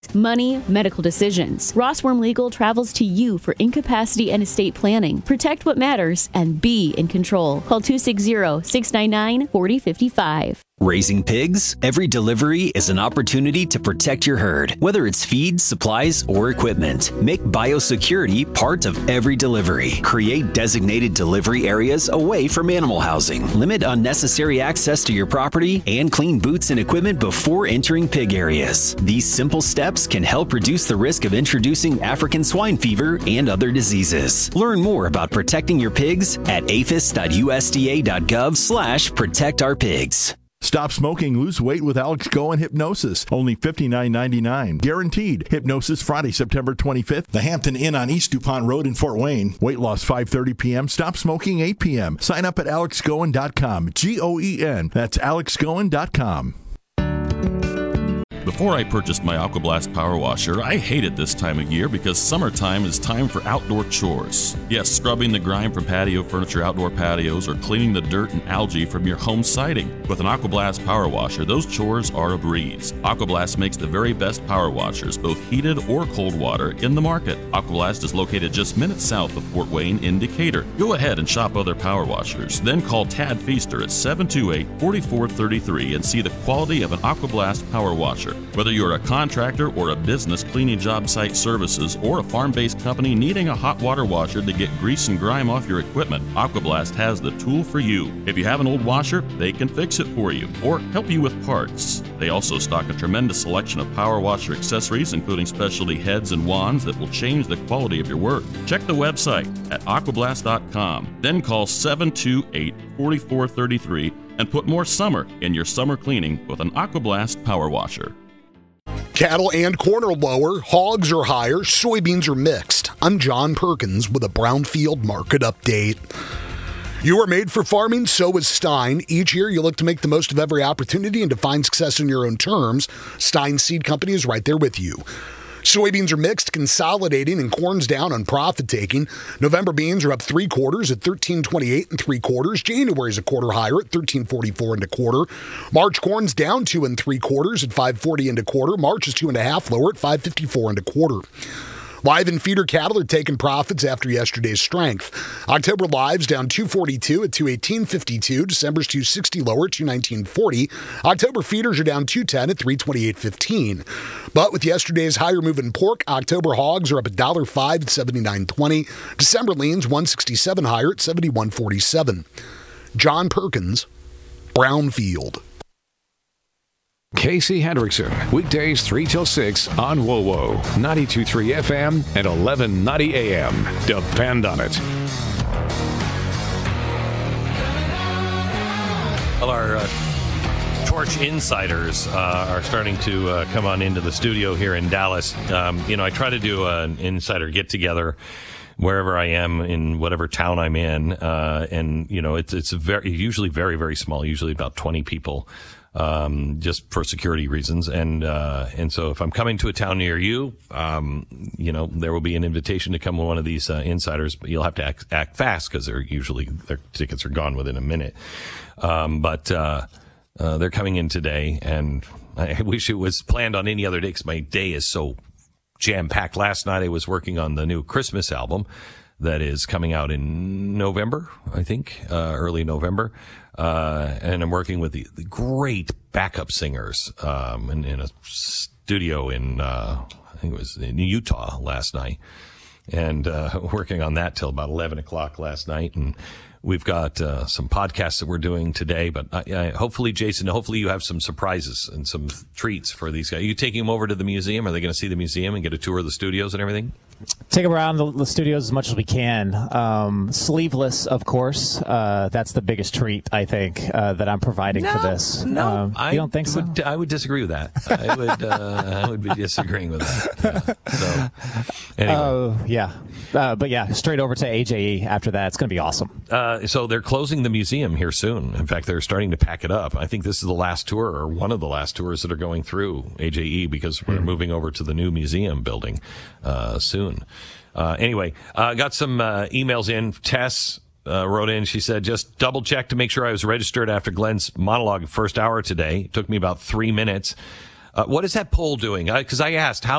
money, medical decisions. Ross Worm Legal travels to you for incapacity and estate planning. Protect what matters and be in control. Call 260-699-4055. Raising pigs? Every delivery is an opportunity to protect your herd, whether it's feed, supplies, or equipment. Make biosecurity part of every delivery. Create designated delivery areas away from animal housing. Limit unnecessary access to your property and clean boots and equipment before entering pig areas. These simple steps can help reduce the risk of introducing African swine fever and other diseases. Learn more about protecting your pigs at aphis.usda.gov/protectourpigs. Stop smoking, lose weight with Alex Cohen Hypnosis. Only $59.99. Guaranteed. Hypnosis Friday, September 25th. The Hampton Inn on East DuPont Road in Fort Wayne. Weight loss 5:30 p.m. Stop smoking 8 p.m. Sign up at alexcohen.com. Goen. That's alexcohen.com. Before I purchased my AquaBlast Power Washer, I hated this time of year because summertime is time for outdoor chores. Yes, scrubbing the grime from patio furniture, outdoor patios, or cleaning the dirt and algae from your home siding. With an AquaBlast Power Washer, those chores are a breeze. AquaBlast makes the very best power washers, both heated or cold water, in the market. AquaBlast is located just minutes south of Fort Wayne in Decatur. Go ahead and shop other power washers, then call Tad Feaster at 728-4433 and see the quality of an AquaBlast Power Washer. Whether you're a contractor or a business cleaning job site services or a farm-based company needing a hot water washer to get grease and grime off your equipment, AquaBlast has the tool for you. If you have an old washer, they can fix it for you or help you with parts. They also stock a tremendous selection of power washer accessories, including specialty heads and wands that will change the quality of your work. Check the website at aquablast.com, then call 728-4433 and put more summer in your summer cleaning with an AquaBlast Power Washer. Cattle and corn are lower, hogs are higher, soybeans are mixed. I'm John Perkins with a Brownfield market update. You are made for farming, so is Stein. Each year you look to make the most of every opportunity and to find success on your own terms. Stein Seed Company is right there with you. Soybeans are mixed, consolidating, and corn's down on profit-taking. November beans are up 3/4 at $13.28 3/4. January's a quarter higher at $13.44 1/4. March corn's down 2 3/4 at $5.40 1/4. March is 2.5 lower at $5.54 1/4. Live and feeder cattle are taking profits after yesterday's strength. October lives down 242 at 218.52. December's 260 lower at 219.40. October feeders are down 210 at 328.15. But with yesterday's higher moving pork, October hogs are up $1.05 at 79.20. December leans 167 higher at 71.47. John Perkins, Brownfield. Casey Hendrickson, weekdays 3 till 6 on WOWO, 92.3 FM and 1190 AM. Depend on it. Well, our Torch insiders are starting to come on into the studio here in Dallas. I try to do an insider get-together wherever I am in whatever town I'm in, and it's usually very, very small, usually about 20 people. Just for security reasons. And so if I'm coming to a town near you, there will be an invitation to come to one of these insiders, but you'll have to act fast because their tickets are gone within a minute. But they're coming in today, and I wish it was planned on any other day because my day is so jam-packed. Last night I was working on the new Christmas album that is coming out in November, I think, early November. And I'm working with the great backup singers in a studio in, I think it was in Utah last night. And working on that till about 11 o'clock last night. And we've got some podcasts that we're doing today. But hopefully, Jason, you have some surprises and some treats for these guys. Are you taking them over to the museum? Are they going to see the museum and get a tour of the studios and everything? Take them around the studios as much as we can. Sleeveless, of course. That's the biggest treat, I think, that I'm providing for this. No, you don't think so? I would disagree with that. I would be disagreeing with that. Yeah. So, anyway. But straight over to AJE after that. It's going to be awesome. So they're closing the museum here soon. In fact, they're starting to pack it up. I think this is the last tour, or one of the last tours that are going through AJE, because we're moving over to the new museum building soon. Anyway, got some emails in. Tess wrote in. She said, just double check to make sure I was registered after Glenn's monologue first hour today. It took me about 3 minutes. What is that poll doing? Because I asked, how